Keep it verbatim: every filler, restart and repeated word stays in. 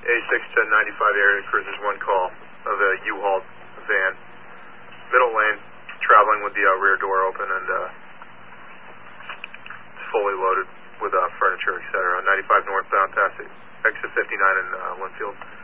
A six to ninety-five area cruisers, one call of a U-Haul van, middle lane, traveling with the uh, rear door open and uh, fully loaded with uh, furniture, et cetera. ninety-five northbound, past exit fifty-nine in uh, Linfield.